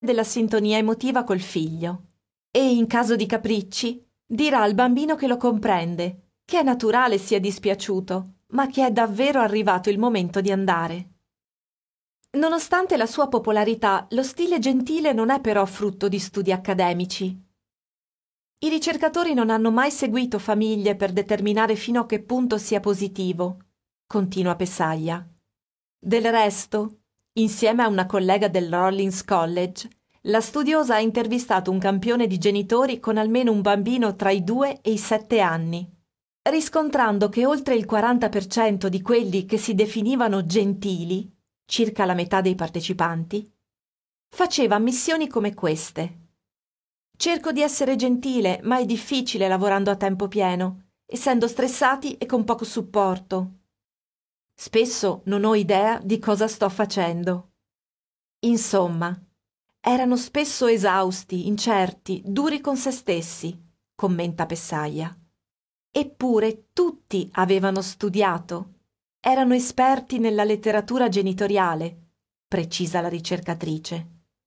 della sintonia emotiva col figlio e, in caso di capricci, dirà al bambino che lo comprende, che è naturale sia dispiaciuto, ma che è davvero arrivato il momento di andare. Nonostante la sua popolarità, lo stile gentile non è però frutto di studi accademici. I ricercatori non hanno mai seguito famiglie per determinare fino a che punto sia positivo, continua Pessaglia. Del resto, insieme a una collega del Rollins College, la studiosa ha intervistato un campione di genitori con almeno un bambino tra i 2 e i 7 anni, riscontrando che oltre il 40% di quelli che si definivano gentili, circa la metà dei partecipanti, faceva ammissioni come queste. Cerco di essere gentile, ma è difficile lavorando a tempo pieno, essendo stressati e con poco supporto. Spesso non ho idea di cosa sto facendo. Insomma, erano spesso esausti, incerti, duri con se stessi, commenta Pessaglia. Eppure tutti avevano studiato. Erano esperti nella letteratura genitoriale, precisa la ricercatrice.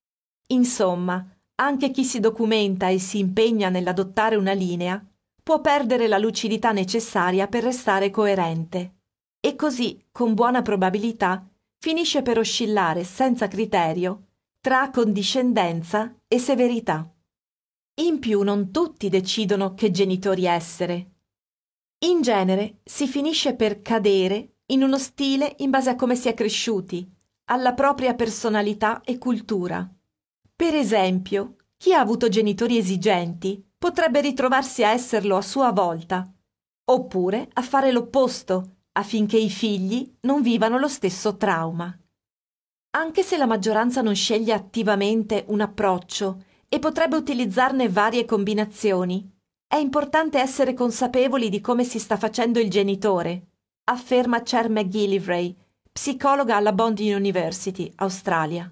Insomma, anche chi si documenta e si impegna nell'adottare una linea può perdere la lucidità necessaria per restare coerente e così, con buona probabilità, finisce per oscillare senza criterio tra condiscendenza e severità. In più non tutti decidono che genitori essere. In genere si finisce per cadere in uno stile in base a come si è cresciuti, alla propria personalità e cultura. Per esempio, chi ha avuto genitori esigenti potrebbe ritrovarsi a esserlo a sua volta, oppure a fare l'opposto, affinché i figli non vivano lo stesso trauma. Anche se la maggioranza non sceglie attivamente un approccio e potrebbe utilizzarne varie combinazioni, è importante essere consapevoli di come si sta facendo il genitore, afferma Cher McGillivray, psicologa alla Bond University, Australia.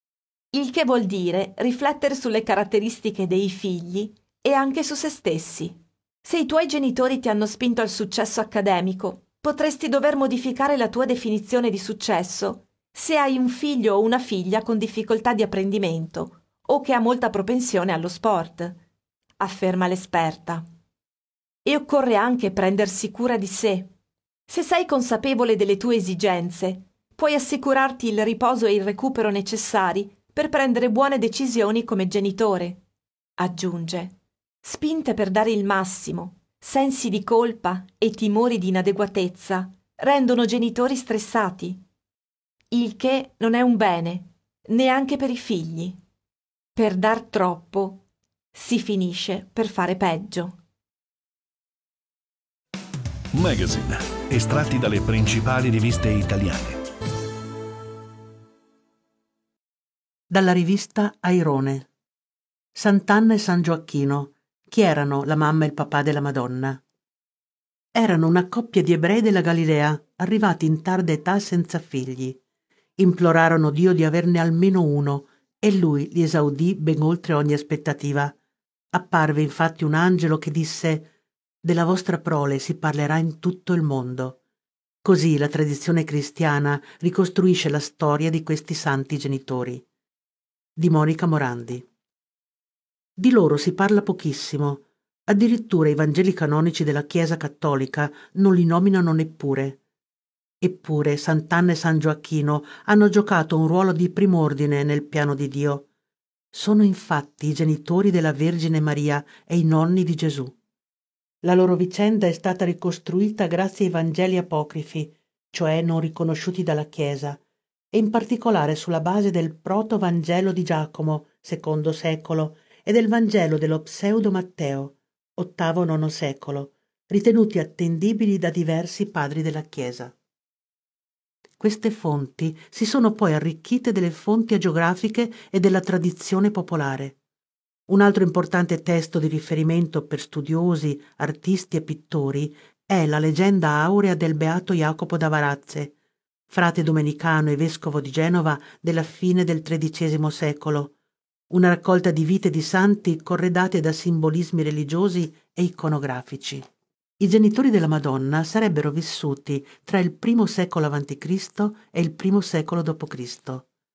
Il che vuol dire riflettere sulle caratteristiche dei figli e anche su se stessi. Se i tuoi genitori ti hanno spinto al successo accademico, potresti dover modificare la tua definizione di successo se hai un figlio o una figlia con difficoltà di apprendimento o che ha molta propensione allo sport, afferma l'esperta. E occorre anche prendersi cura di sé. Se sei consapevole delle tue esigenze, puoi assicurarti il riposo e il recupero necessari per prendere buone decisioni come genitore. Aggiunge, spinte per dare il massimo, sensi di colpa e timori di inadeguatezza rendono genitori stressati, il che non è un bene, neanche per i figli. Per dar troppo si finisce per fare peggio. Magazine, estratti dalle principali riviste italiane. Dalla rivista Airone. Sant'Anna e San Gioacchino. Chi erano la mamma e il papà della Madonna? Erano una coppia di ebrei della Galilea, arrivati in tarda età senza figli. Implorarono Dio di averne almeno uno, e lui li esaudì ben oltre ogni aspettativa. Apparve infatti un angelo che disse: «Della vostra prole si parlerà in tutto il mondo». Così la tradizione cristiana ricostruisce la storia di questi santi genitori. Di Monica Morandi. Di loro si parla pochissimo, addirittura i Vangeli canonici della Chiesa cattolica non li nominano neppure. Eppure Sant'Anna e San Gioacchino hanno giocato un ruolo di prim'ordine nel piano di Dio. Sono infatti i genitori della Vergine Maria e i nonni di Gesù. La loro vicenda è stata ricostruita grazie ai Vangeli apocrifi, cioè non riconosciuti dalla Chiesa, e in particolare sulla base del proto-Vangelo di Giacomo, secondo secolo, e del Vangelo dello Pseudo Matteo, VIII-IX secolo, ritenuti attendibili da diversi padri della Chiesa. Queste fonti si sono poi arricchite delle fonti agiografiche e della tradizione popolare. Un altro importante testo di riferimento per studiosi, artisti e pittori è la leggenda aurea del beato Jacopo da Varazze, frate domenicano e vescovo di Genova della fine del XIII secolo, una raccolta di vite di santi corredate da simbolismi religiosi e iconografici. I genitori della Madonna sarebbero vissuti tra il I secolo a.C. e il I secolo d.C.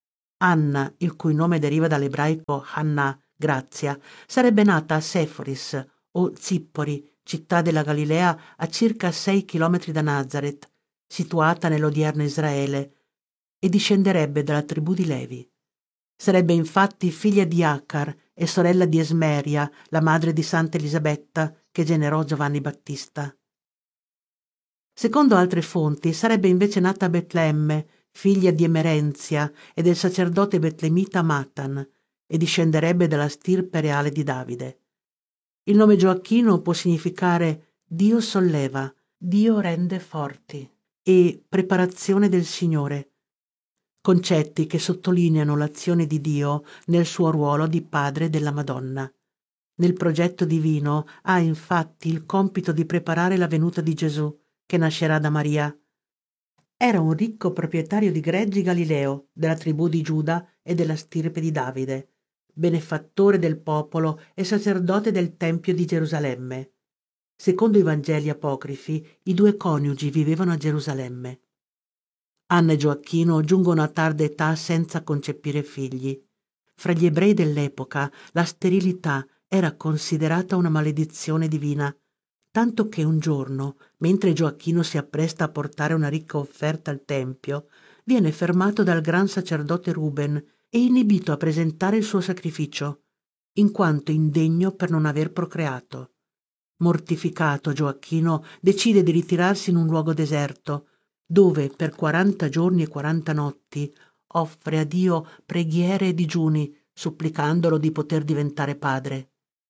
Anna, il cui nome deriva dall'ebraico Hannah, grazia, sarebbe nata a Seforis o Zippori, città della Galilea a circa 6 chilometri da Nazareth, situata nell'odierno Israele, e discenderebbe dalla tribù di Levi. Sarebbe infatti figlia di Accar e sorella di Esmeria, la madre di Santa Elisabetta, che generò Giovanni Battista. Secondo altre fonti sarebbe invece nata a Betlemme, figlia di Emerenzia e del sacerdote betlemita Matan, e discenderebbe dalla stirpe reale di Davide. Il nome Gioacchino può significare Dio solleva, Dio rende forti e preparazione del Signore, concetti che sottolineano l'azione di Dio nel suo ruolo di padre della Madonna. Nel progetto divino ha infatti il compito di preparare la venuta di Gesù, che nascerà da Maria. Era un ricco proprietario di greggi Galileo, della tribù di Giuda e della stirpe di Davide, benefattore del popolo e sacerdote del Tempio di Gerusalemme. Secondo i Vangeli apocrifi, i due coniugi vivevano a Gerusalemme. Anna e Gioacchino giungono a tarda età senza concepire figli. Fra gli ebrei dell'epoca la sterilità era considerata una maledizione divina, tanto che un giorno, mentre Gioacchino si appresta a portare una ricca offerta al Tempio, viene fermato dal gran sacerdote Ruben e inibito a presentare il suo sacrificio, in quanto indegno per non aver procreato. Mortificato, Gioacchino decide di ritirarsi in un luogo deserto, dove per 40 giorni e 40 notti offre a Dio preghiere e digiuni, supplicandolo di poter diventare padre.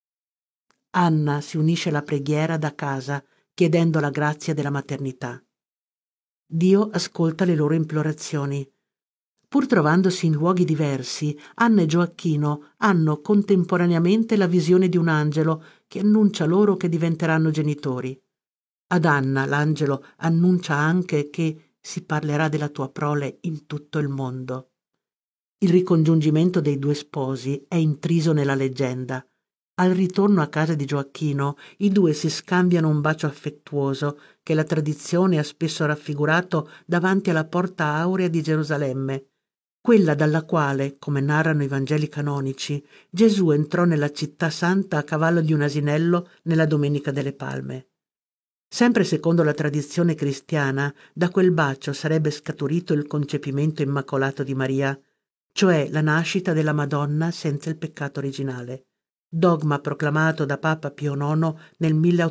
Anna si unisce alla preghiera da casa, chiedendo la grazia della maternità. Dio ascolta le loro implorazioni. Pur trovandosi in luoghi diversi, Anna e Gioacchino hanno contemporaneamente la visione di un angelo che annuncia loro che diventeranno genitori. Ad Anna l'angelo annuncia anche che si parlerà della tua prole in tutto il mondo. Il ricongiungimento dei due sposi è intriso nella leggenda. Al ritorno a casa di Gioacchino, i due si scambiano un bacio affettuoso che la tradizione ha spesso raffigurato davanti alla porta aurea di Gerusalemme, quella dalla quale, come narrano i Vangeli canonici, Gesù entrò nella città santa a cavallo di un asinello nella Domenica delle Palme. Sempre secondo la tradizione cristiana, da quel bacio sarebbe scaturito il concepimento immacolato di Maria, cioè la nascita della Madonna senza il peccato originale, dogma proclamato da Papa Pio IX nel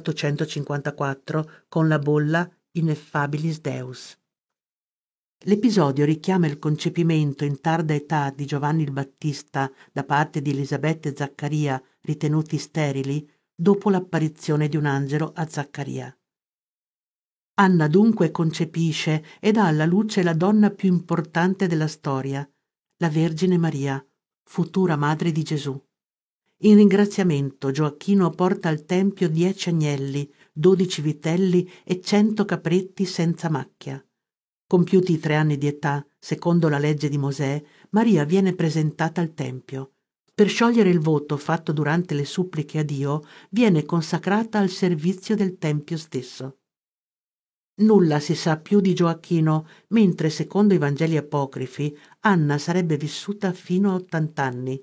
1854 con la bolla Ineffabilis Deus. L'episodio richiama il concepimento in tarda età di Giovanni il Battista da parte di Elisabetta e Zaccaria, ritenuti sterili, dopo l'apparizione di un angelo a Zaccaria. Anna dunque concepisce e dà alla luce la donna più importante della storia, la Vergine Maria, futura madre di Gesù. In ringraziamento Gioacchino porta al Tempio 10 agnelli, 12 vitelli e 100 capretti senza macchia. Compiuti i 3 anni di età, secondo la legge di Mosè, Maria viene presentata al Tempio. Per sciogliere il voto fatto durante le suppliche a Dio, viene consacrata al servizio del Tempio stesso. Nulla si sa più di Gioacchino, mentre secondo i Vangeli apocrifi Anna sarebbe vissuta fino a 80 anni.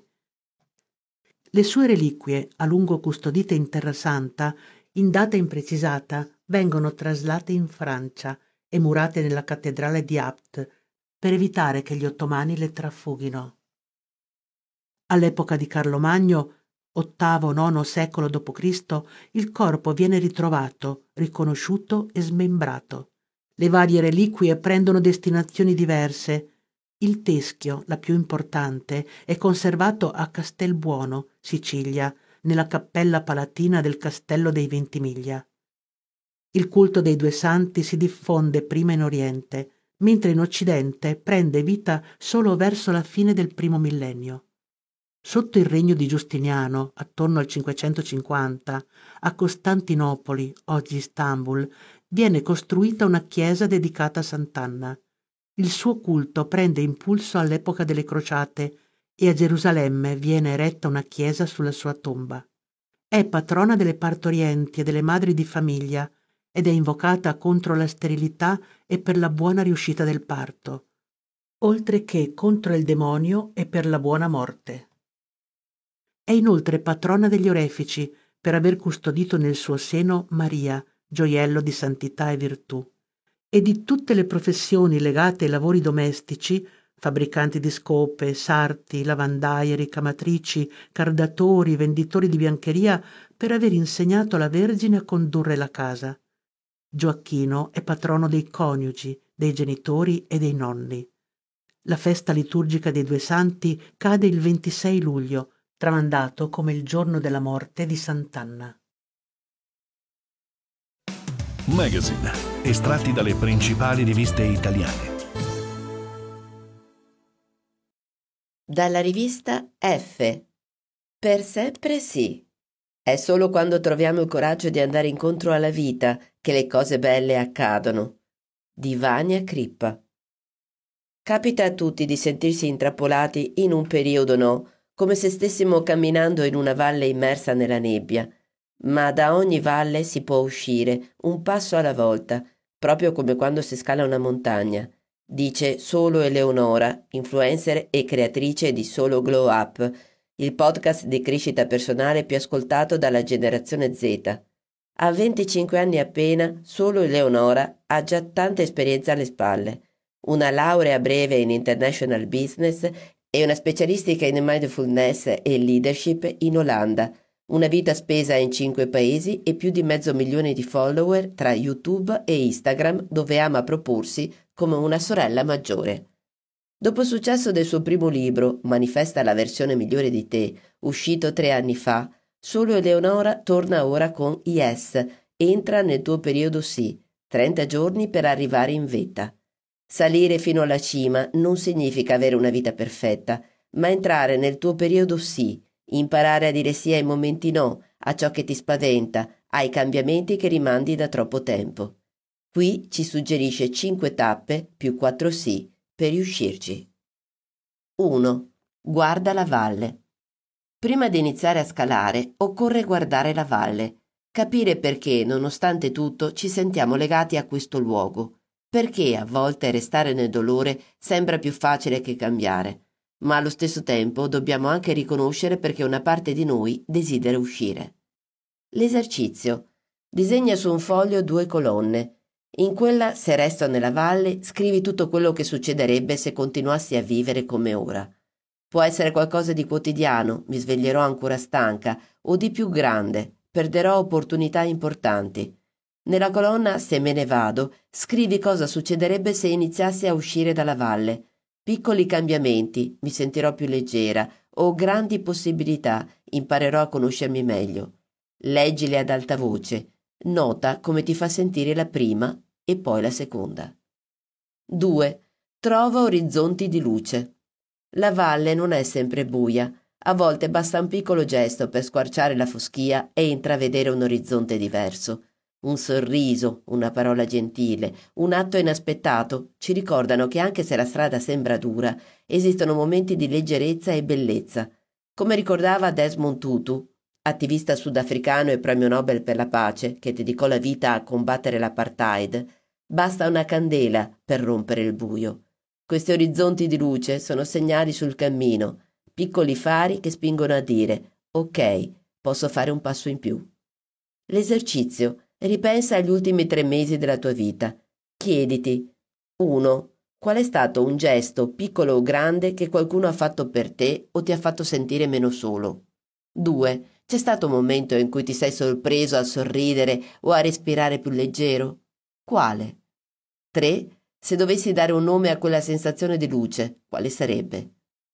Le sue reliquie, a lungo custodite in Terra Santa, in data imprecisata, vengono traslate in Francia e murate nella cattedrale di Apt, per evitare che gli ottomani le trafughino. All'epoca di Carlo Magno, VIII-IX secolo d.C., il corpo viene ritrovato, riconosciuto e smembrato. Le varie reliquie prendono destinazioni diverse. Il teschio, la più importante, è conservato a Castelbuono, Sicilia, nella cappella palatina del Castello dei Ventimiglia. Il culto dei due santi si diffonde prima in Oriente, mentre in Occidente prende vita solo verso la fine del primo millennio. Sotto il regno di Giustiniano, attorno al 550, a Costantinopoli, oggi Istanbul, viene costruita una chiesa dedicata a Sant'Anna. Il suo culto prende impulso all'epoca delle crociate e a Gerusalemme viene eretta una chiesa sulla sua tomba. È patrona delle partorienti e delle madri di famiglia ed è invocata contro la sterilità e per la buona riuscita del parto. oltre che contro il demonio e per la buona morte. È inoltre patrona degli orefici per aver custodito nel suo seno Maria, gioiello di santità e virtù, e di tutte le professioni legate ai lavori domestici, fabbricanti di scope, sarti, lavandaie, ricamatrici, cardatori, venditori di biancheria, per aver insegnato alla Vergine a condurre la casa. Gioacchino è patrono dei coniugi, dei genitori e dei nonni. La festa liturgica dei due santi cade il 26 luglio, tramandato come il giorno della morte di Sant'Anna. Magazine, estratti dalle principali riviste italiane. Dalla rivista F. Per sempre sì. È solo quando troviamo il coraggio di andare incontro alla vita che le cose belle accadono. Di Vania Crippa. Capita a tutti di sentirsi intrappolati in un periodo come se stessimo camminando in una valle immersa nella nebbia, ma da ogni valle si può uscire un passo alla volta, proprio come quando si scala una montagna, dice Solo Eleonora, influencer e creatrice di Solo Glow Up, il podcast di crescita personale più ascoltato dalla generazione Z. A 25 anni appena, Solo Eleonora ha già tanta esperienza alle spalle, una laurea breve in International Business e una specialistica in mindfulness e leadership in Olanda, una vita spesa in 5 paesi e più di 500.000 di follower tra YouTube e Instagram, dove ama proporsi come una sorella maggiore. Dopo il successo del suo primo libro, Manifesta la versione migliore di te, uscito 3 anni fa, Solo Eleonora torna ora con Yes, entra nel tuo periodo sì, 30 giorni per arrivare in vetta. Salire fino alla cima non significa avere una vita perfetta, ma entrare nel tuo periodo sì, imparare a dire sì ai momenti no, a ciò che ti spaventa, ai cambiamenti che rimandi da troppo tempo. Qui ci suggerisce 5 tappe più 4 sì per riuscirci. 1. Guarda la valle. Prima di iniziare a scalare occorre guardare la valle, capire perché, nonostante tutto, ci sentiamo legati a questo luogo. Perché a volte restare nel dolore sembra più facile che cambiare, ma allo stesso tempo dobbiamo anche riconoscere perché una parte di noi desidera uscire. L'esercizio. Disegna su un foglio 2 colonne. In quella, se resto nella valle, scrivi tutto quello che succederebbe se continuassi a vivere come ora. Può essere qualcosa di quotidiano, mi sveglierò ancora stanca, o di più grande, perderò opportunità importanti. Nella colonna Se me ne vado, scrivi cosa succederebbe se iniziassi a uscire dalla valle. Piccoli cambiamenti, mi sentirò più leggera, o grandi possibilità, imparerò a conoscermi meglio. Leggili ad alta voce, nota come ti fa sentire la prima e poi la seconda. 2. Trova orizzonti di luce. La valle non è sempre buia, a volte basta un piccolo gesto per squarciare la foschia e intravedere un orizzonte diverso. Un sorriso, una parola gentile, un atto inaspettato ci ricordano che anche se la strada sembra dura, esistono momenti di leggerezza e bellezza. Come ricordava Desmond Tutu, attivista sudafricano e premio Nobel per la pace, che dedicò la vita a combattere l'apartheid, basta una candela per rompere il buio. Questi orizzonti di luce sono segnali sul cammino, piccoli fari che spingono a dire «Ok, posso fare un passo in più». L'esercizio. Ripensa agli ultimi 3 mesi della tua vita. Chiediti 1. Qual è stato un gesto, piccolo o grande, che qualcuno ha fatto per te o ti ha fatto sentire meno solo? 2. C'è stato un momento in cui ti sei sorpreso a sorridere o a respirare più leggero? Quale? 3. Se dovessi dare un nome a quella sensazione di luce, quale sarebbe?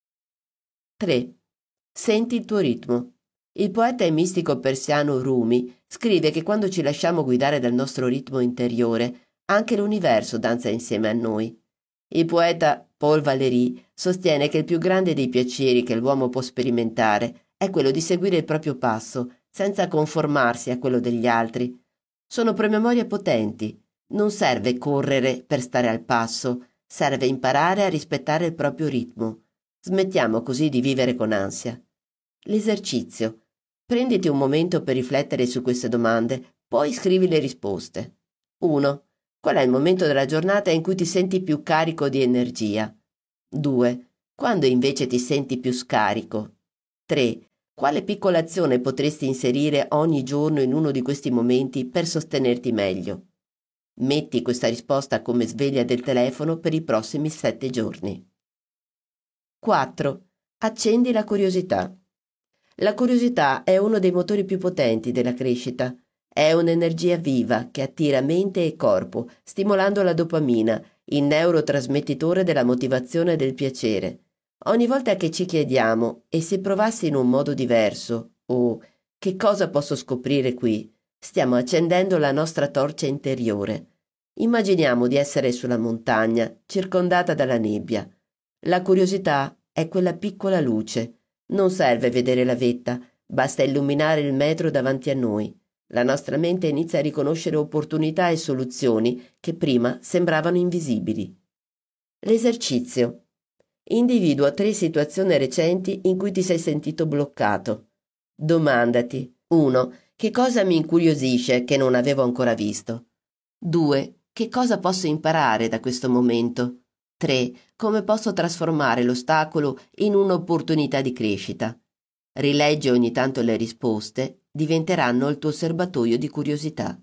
3. Senti il tuo ritmo. Il poeta e mistico persiano Rumi scrive che quando ci lasciamo guidare dal nostro ritmo interiore, anche l'universo danza insieme a noi. Il poeta Paul Valéry sostiene che il più grande dei piaceri che l'uomo può sperimentare è quello di seguire il proprio passo, senza conformarsi a quello degli altri. Sono promemorie potenti. Non serve correre per stare al passo, serve imparare a rispettare il proprio ritmo. Smettiamo così di vivere con ansia. L'esercizio. Prenditi un momento per riflettere su queste domande, poi scrivi le risposte. 1. Qual è il momento della giornata in cui ti senti più carico di energia? 2. Quando invece ti senti più scarico? 3. Quale piccola azione potresti inserire ogni giorno in uno di questi momenti per sostenerti meglio? Metti questa risposta come sveglia del telefono per i prossimi 7 giorni. 4. Accendi la curiosità. La curiosità è uno dei motori più potenti della crescita. È un'energia viva che attira mente e corpo, stimolando la dopamina, il neurotrasmettitore della motivazione e del piacere. Ogni volta che ci chiediamo «e se provassi in un modo diverso?» o «che cosa posso scoprire qui?», stiamo accendendo la nostra torcia interiore. Immaginiamo di essere sulla montagna, circondata dalla nebbia. La curiosità è quella piccola luce. Non serve vedere la vetta, basta illuminare il metro davanti a noi. La nostra mente inizia a riconoscere opportunità e soluzioni che prima sembravano invisibili. L'esercizio. Individua 3 situazioni recenti in cui ti sei sentito bloccato. Domandati: 1. Che cosa mi incuriosisce che non avevo ancora visto? 2. Che cosa posso imparare da questo momento? 3. Come posso trasformare l'ostacolo in un'opportunità di crescita? Rileggi ogni tanto le risposte, diventeranno il tuo serbatoio di curiosità.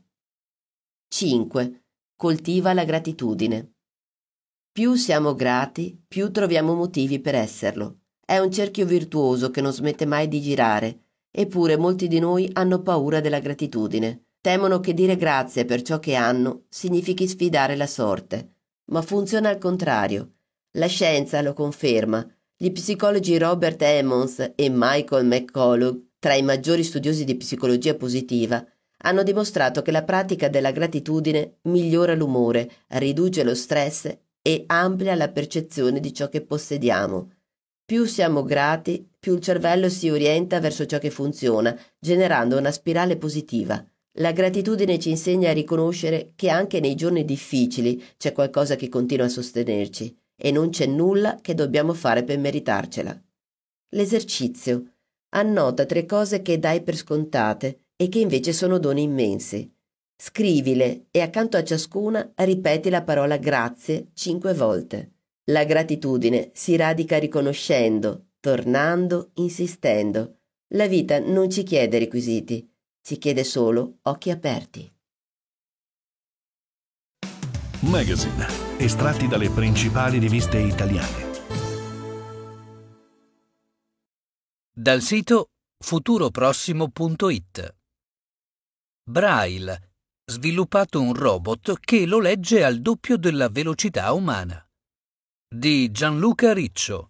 5. Coltiva la gratitudine. Più siamo grati, più troviamo motivi per esserlo. È un cerchio virtuoso che non smette mai di girare, eppure molti di noi hanno paura della gratitudine. Temono che dire grazie per ciò che hanno significhi sfidare la sorte. Ma funziona al contrario. La scienza lo conferma. Gli psicologi Robert Emmons e Michael McCullough, tra i maggiori studiosi di psicologia positiva, hanno dimostrato che la pratica della gratitudine migliora l'umore, riduce lo stress e amplia la percezione di ciò che possediamo. Più siamo grati, più il cervello si orienta verso ciò che funziona, generando una spirale positiva. La gratitudine ci insegna a riconoscere che anche nei giorni difficili c'è qualcosa che continua a sostenerci e non c'è nulla che dobbiamo fare per meritarcela. L'esercizio. Annota 3 cose che dai per scontate e che invece sono doni immensi. Scrivile e accanto a ciascuna ripeti la parola grazie 5 volte. La gratitudine si radica riconoscendo, tornando, insistendo. La vita non ci chiede requisiti. Ci chiede solo occhi aperti. Magazine, estratti dalle principali riviste italiane. Dal sito futuroprossimo.it. Braille, sviluppato un robot che lo legge al doppio della velocità umana. Di Gianluca Riccio.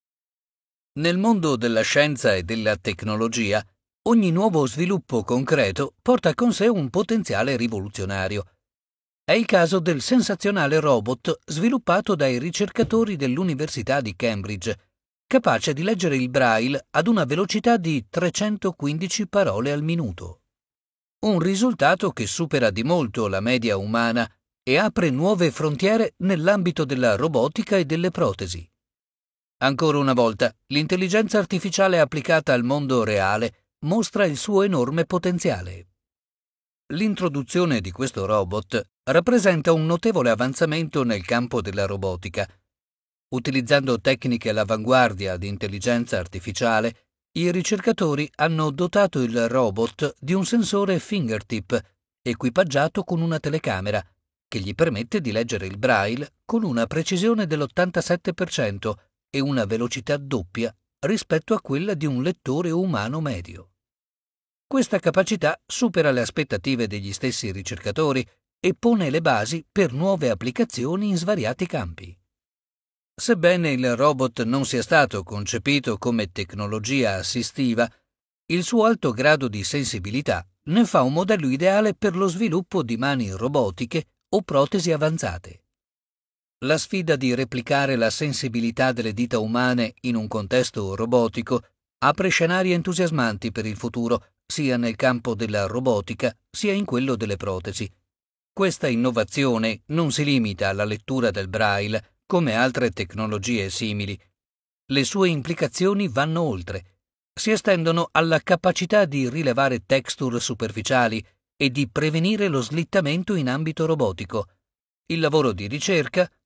Nel mondo della scienza e della tecnologia, ogni nuovo sviluppo concreto porta con sé un potenziale rivoluzionario. È il caso del sensazionale robot sviluppato dai ricercatori dell'Università di Cambridge, capace di leggere il Braille ad una velocità di 315 parole al minuto. Un risultato che supera di molto la media umana e apre nuove frontiere nell'ambito della robotica e delle protesi. Ancora una volta, l'intelligenza artificiale applicata al mondo reale mostra il suo enorme potenziale. L'introduzione di questo robot rappresenta un notevole avanzamento nel campo della robotica. Utilizzando tecniche all'avanguardia di intelligenza artificiale, i ricercatori hanno dotato il robot di un sensore fingertip equipaggiato con una telecamera che gli permette di leggere il Braille con una precisione dell'87% e una velocità doppia rispetto a quella di un lettore umano medio. Questa capacità supera le aspettative degli stessi ricercatori e pone le basi per nuove applicazioni in svariati campi. Sebbene il robot non sia stato concepito come tecnologia assistiva, il suo alto grado di sensibilità ne fa un modello ideale per lo sviluppo di mani robotiche o protesi avanzate. La sfida di replicare la sensibilità delle dita umane in un contesto robotico apre scenari entusiasmanti per il futuro, sia nel campo della robotica sia in quello delle protesi. Questa innovazione non si limita alla lettura del Braille, come altre tecnologie simili. Le sue implicazioni vanno oltre. Si estendono alla capacità di rilevare texture superficiali e di prevenire lo slittamento in ambito robotico. Il lavoro di ricerca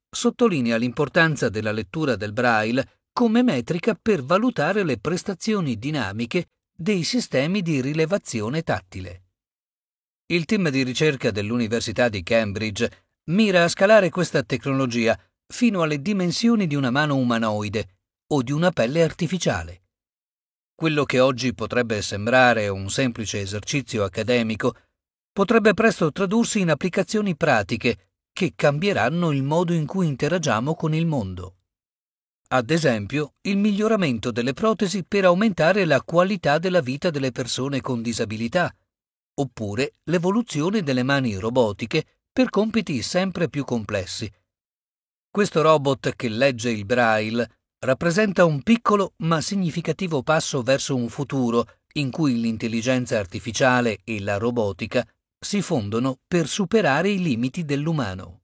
sottolinea l'importanza della lettura del Braille come metrica per valutare le prestazioni dinamiche dei sistemi di rilevazione tattile. Il team di ricerca dell'Università di Cambridge mira a scalare questa tecnologia fino alle dimensioni di una mano umanoide o di una pelle artificiale. Quello che oggi potrebbe sembrare un semplice esercizio accademico potrebbe presto tradursi in applicazioni pratiche che cambieranno il modo in cui interagiamo con il mondo. Ad esempio, il miglioramento delle protesi per aumentare la qualità della vita delle persone con disabilità, oppure l'evoluzione delle mani robotiche per compiti sempre più complessi. Questo robot che legge il Braille rappresenta un piccolo ma significativo passo verso un futuro in cui l'intelligenza artificiale e la robotica si fondono per superare i limiti dell'umano.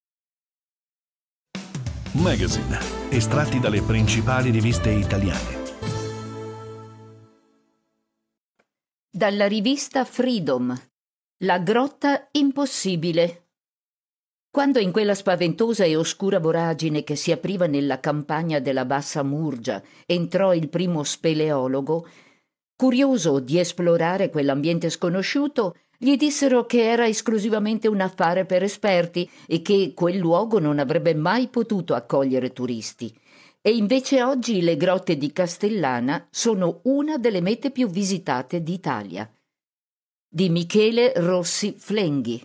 Magazine, estratti dalle principali riviste italiane. Dalla rivista Freedom, La grotta impossibile. Quando in quella spaventosa e oscura voragine che si apriva nella campagna della Bassa Murgia entrò il primo speleologo, curioso di esplorare quell'ambiente sconosciuto, gli dissero che era esclusivamente un affare per esperti e che quel luogo non avrebbe mai potuto accogliere turisti. E invece oggi le grotte di Castellana sono una delle mete più visitate d'Italia. Di Michele Rossi Flenghi.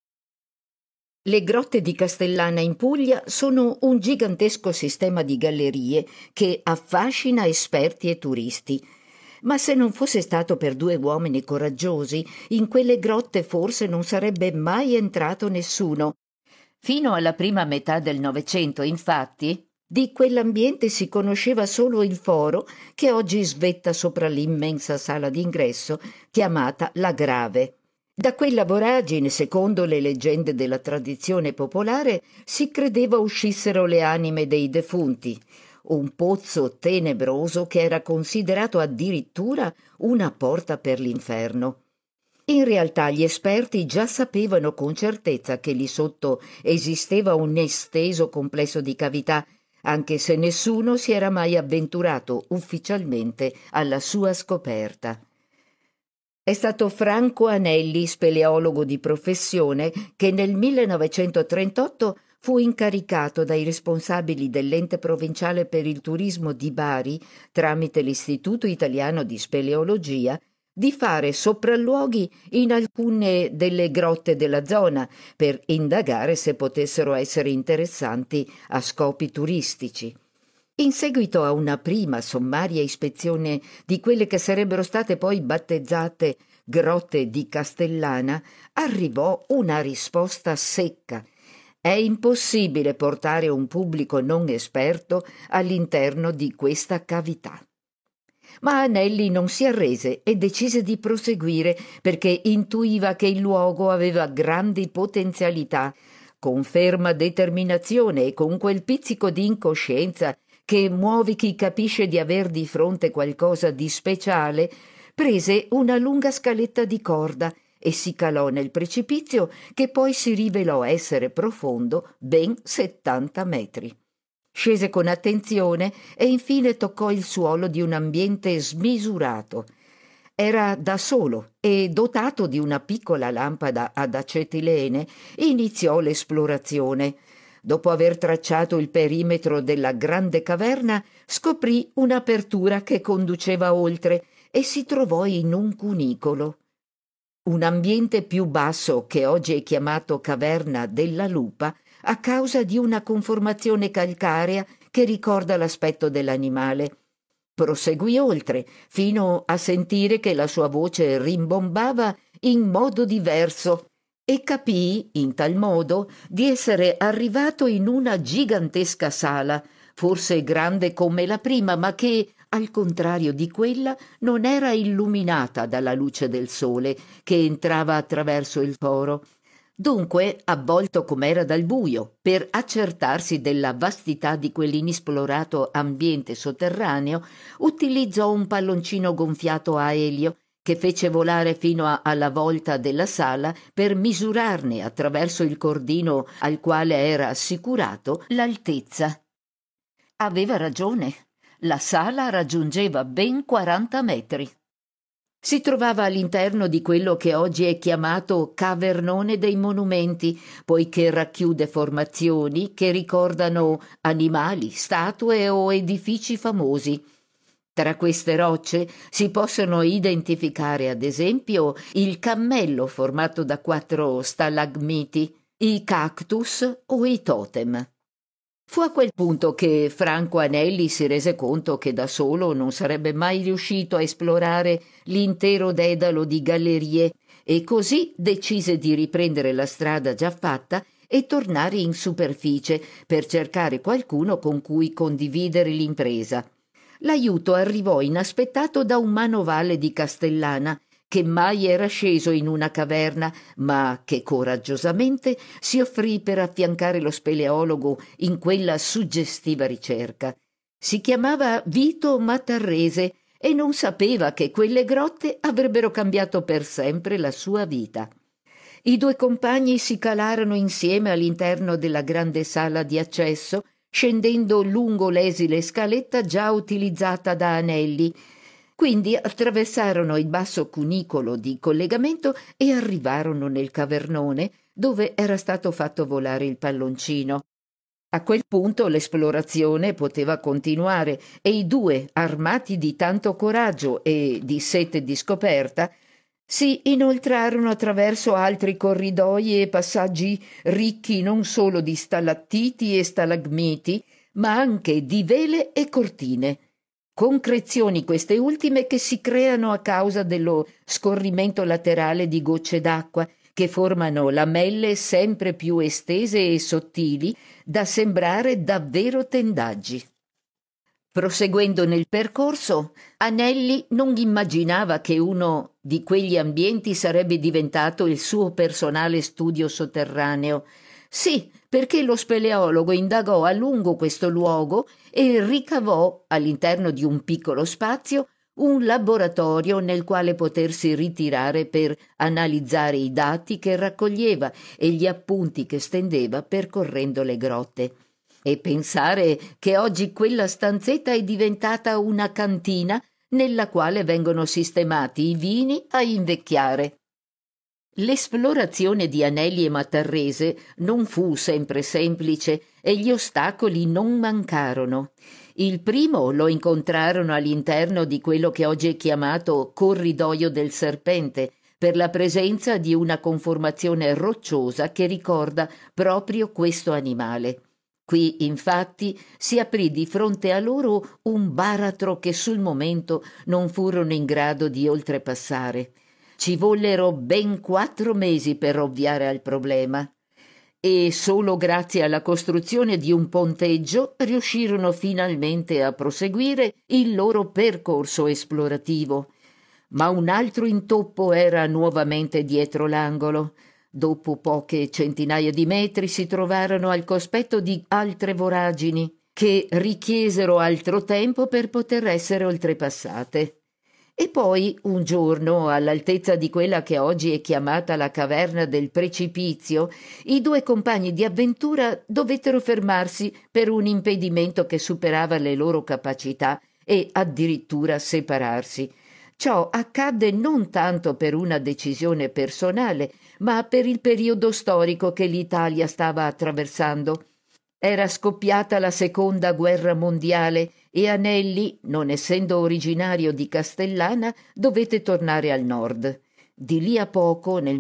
Le grotte di Castellana in Puglia sono un gigantesco sistema di gallerie che affascina esperti e turisti. Ma se non fosse stato per due uomini coraggiosi, in quelle grotte forse non sarebbe mai entrato nessuno. Fino alla prima metà del Novecento, infatti, di quell'ambiente si conosceva solo il foro che oggi svetta sopra l'immensa sala d'ingresso chiamata La Grave. Da quella voragine, secondo le leggende della tradizione popolare, si credeva uscissero le anime dei defunti, un pozzo tenebroso che era considerato addirittura una porta per l'inferno. In realtà gli esperti già sapevano con certezza che lì sotto esisteva un esteso complesso di cavità, anche se nessuno si era mai avventurato ufficialmente alla sua scoperta. È stato Franco Anelli, speleologo di professione, che nel 1938 fu incaricato dai responsabili dell'ente provinciale per il turismo di Bari, tramite l'Istituto Italiano di Speleologia, di fare sopralluoghi in alcune delle grotte della zona per indagare se potessero essere interessanti a scopi turistici. In seguito a una prima sommaria ispezione di quelle che sarebbero state poi battezzate grotte di Castellana, arrivò una risposta secca. È impossibile portare un pubblico non esperto all'interno di questa cavità. Ma Anelli non si arrese e decise di proseguire perché intuiva che il luogo aveva grandi potenzialità. Con ferma determinazione e con quel pizzico di incoscienza che muove chi capisce di aver di fronte qualcosa di speciale, prese una lunga scaletta di corda e si calò nel precipizio che poi si rivelò essere profondo ben 70 metri. Scese con attenzione e infine toccò il suolo di un ambiente smisurato. Era da solo e, dotato di una piccola lampada ad acetilene, iniziò l'esplorazione. Dopo aver tracciato il perimetro della grande caverna, scoprì un'apertura che conduceva oltre e si trovò in un cunicolo. Un ambiente più basso, che oggi è chiamato Caverna della Lupa, a causa di una conformazione calcarea che ricorda l'aspetto dell'animale. Proseguì oltre, fino a sentire che la sua voce rimbombava in modo diverso, e capii, in tal modo, di essere arrivato in una gigantesca sala, forse grande come la prima, ma che, al contrario di quella, non era illuminata dalla luce del sole che entrava attraverso il foro. Dunque, avvolto com'era dal buio, per accertarsi della vastità di quell'inesplorato ambiente sotterraneo, utilizzò un palloncino gonfiato a elio che fece volare fino alla volta della sala per misurarne attraverso il cordino al quale era assicurato l'altezza. Aveva ragione, la sala raggiungeva ben 40 metri. Si trovava all'interno di quello che oggi è chiamato Cavernone dei Monumenti, poiché racchiude formazioni che ricordano animali, statue o edifici famosi. Tra queste rocce si possono identificare, ad esempio, il cammello formato da 4 stalagmiti, i cactus o i totem. Fu a quel punto che Franco Anelli si rese conto che da solo non sarebbe mai riuscito a esplorare l'intero dedalo di gallerie e così decise di riprendere la strada già fatta e tornare in superficie per cercare qualcuno con cui condividere l'impresa. L'aiuto arrivò inaspettato da un manovale di Castellana che mai era sceso in una caverna, ma che coraggiosamente si offrì per affiancare lo speleologo in quella suggestiva ricerca. Si chiamava Vito Matarrese e non sapeva che quelle grotte avrebbero cambiato per sempre la sua vita. I 2 compagni si calarono insieme all'interno della grande sala di accesso, scendendo lungo l'esile scaletta già utilizzata da Anelli. Quindi attraversarono il basso cunicolo di collegamento e arrivarono nel cavernone dove era stato fatto volare il palloncino. A quel punto l'esplorazione poteva continuare e i 2, armati di tanto coraggio e di sete di scoperta, si inoltrarono attraverso altri corridoi e passaggi ricchi non solo di stalattiti e stalagmiti, ma anche di vele e cortine. Concrezioni queste ultime che si creano a causa dello scorrimento laterale di gocce d'acqua che formano lamelle sempre più estese e sottili da sembrare davvero tendaggi. Proseguendo nel percorso, Anelli non immaginava che uno di quegli ambienti sarebbe diventato il suo personale studio sotterraneo. Sì, perché lo speleologo indagò a lungo questo luogo e ricavò, all'interno di un piccolo spazio, un laboratorio nel quale potersi ritirare per analizzare i dati che raccoglieva e gli appunti che stendeva percorrendo le grotte. E pensare che oggi quella stanzetta è diventata una cantina nella quale vengono sistemati i vini a invecchiare. L'esplorazione di Anelli e Matarrese non fu sempre semplice e gli ostacoli non mancarono. Il primo lo incontrarono all'interno di quello che oggi è chiamato Corridoio del Serpente, per la presenza di una conformazione rocciosa che ricorda proprio questo animale. Qui, infatti, si aprì di fronte a loro un baratro che sul momento non furono in grado di oltrepassare. Ci vollero ben 4 mesi per ovviare al problema e solo grazie alla costruzione di un ponteggio riuscirono finalmente a proseguire il loro percorso esplorativo. Ma un altro intoppo era nuovamente dietro l'angolo. Dopo poche centinaia di metri si trovarono al cospetto di altre voragini che richiesero altro tempo per poter essere oltrepassate. E poi, un giorno, all'altezza di quella che oggi è chiamata la caverna del precipizio, i 2 compagni di avventura dovettero fermarsi per un impedimento che superava le loro capacità e addirittura separarsi. Ciò accadde non tanto per una decisione personale, ma per il periodo storico che l'Italia stava attraversando. Era scoppiata la Seconda Guerra Mondiale e Anelli, non essendo originario di Castellana, dovette tornare al nord. Di lì a poco, nel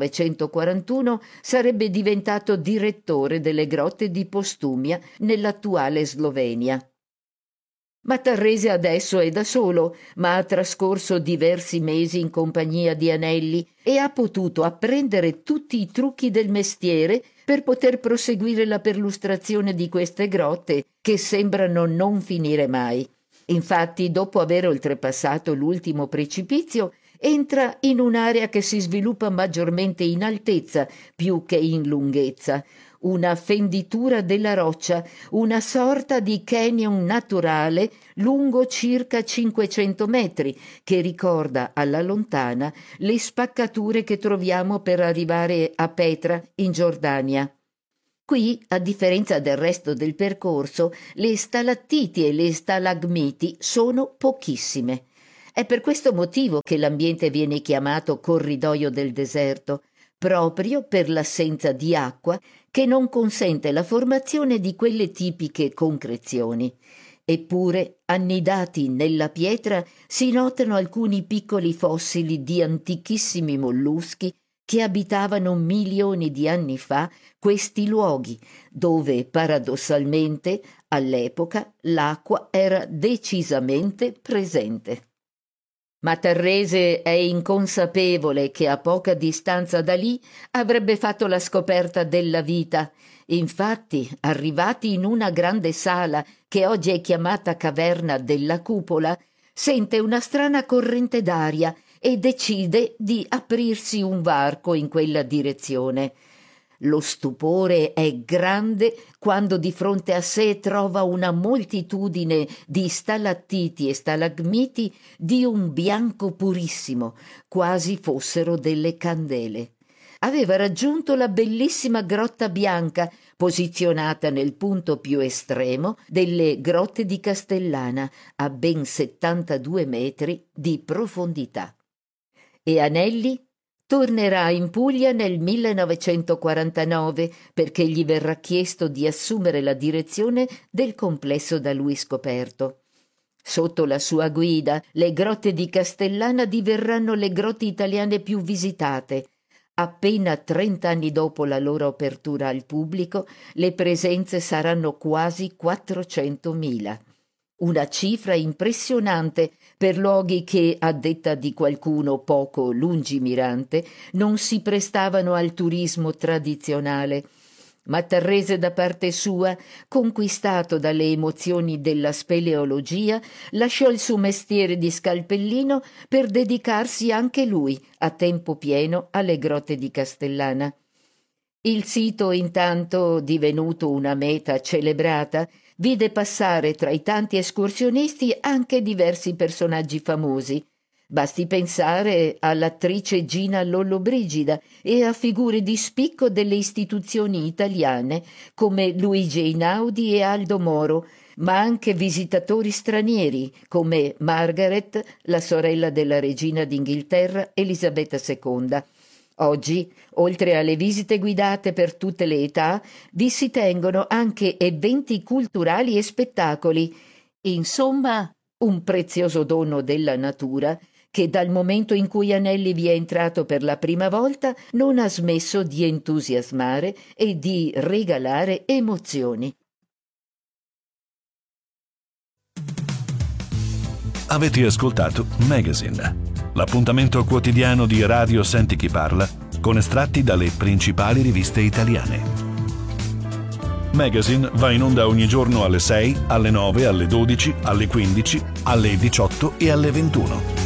1941, sarebbe diventato direttore delle grotte di Postumia, nell'attuale Slovenia. Matarrese adesso è da solo, ma ha trascorso diversi mesi in compagnia di Anelli e ha potuto apprendere tutti i trucchi del mestiere per poter proseguire la perlustrazione di queste grotte che sembrano non finire mai. Infatti, dopo aver oltrepassato l'ultimo precipizio, entra in un'area che si sviluppa maggiormente in altezza più che in lunghezza, una fenditura della roccia, una sorta di canyon naturale lungo circa 500 metri, che ricorda alla lontana le spaccature che troviamo per arrivare a Petra, in Giordania. Qui, a differenza del resto del percorso, le stalattiti e le stalagmiti sono pochissime. È per questo motivo che l'ambiente viene chiamato corridoio del deserto, proprio per l'assenza di acqua che non consente la formazione di quelle tipiche concrezioni. Eppure, annidati nella pietra, si notano alcuni piccoli fossili di antichissimi molluschi che abitavano milioni di anni fa questi luoghi, dove paradossalmente all'epoca l'acqua era decisamente presente. Ma Tarrese è inconsapevole che a poca distanza da lì avrebbe fatto la scoperta della vita. Infatti, arrivati in una grande sala che oggi è chiamata caverna della cupola, sente una strana corrente d'aria e decide di aprirsi un varco in quella direzione. Lo stupore è grande quando di fronte a sé trova una moltitudine di stalattiti e stalagmiti di un bianco purissimo, quasi fossero delle candele. Aveva raggiunto la bellissima Grotta Bianca, posizionata nel punto più estremo delle grotte di Castellana, a ben 72 metri di profondità. E Anelli tornerà in Puglia nel 1949 perché gli verrà chiesto di assumere la direzione del complesso da lui scoperto. Sotto la sua guida, le grotte di Castellana diverranno le grotte italiane più visitate. Appena 30 anni dopo la loro apertura al pubblico, le presenze saranno quasi 400.000. Una cifra impressionante per luoghi che, a detta di qualcuno poco lungimirante, non si prestavano al turismo tradizionale. Ma Tarrese, da parte sua, conquistato dalle emozioni della speleologia, lasciò il suo mestiere di scalpellino per dedicarsi anche lui a tempo pieno alle grotte di Castellana. Il sito, intanto divenuto una meta celebrata, vide passare tra i tanti escursionisti anche diversi personaggi famosi. Basti pensare all'attrice Gina Lollobrigida e a figure di spicco delle istituzioni italiane come Luigi Einaudi e Aldo Moro, ma anche visitatori stranieri come Margaret, la sorella della regina d'Inghilterra Elisabetta II. Oggi, oltre alle visite guidate per tutte le età, vi si tengono anche eventi culturali e spettacoli. Insomma, un prezioso dono della natura che dal momento in cui Anelli vi è entrato per la prima volta non ha smesso di entusiasmare e di regalare emozioni. Avete ascoltato Magazine, l'appuntamento quotidiano di Radio Senti Chi Parla con estratti dalle principali riviste italiane. Magazine va in onda ogni giorno alle 6, alle 9, alle 12, alle 15, alle 18 e alle 21.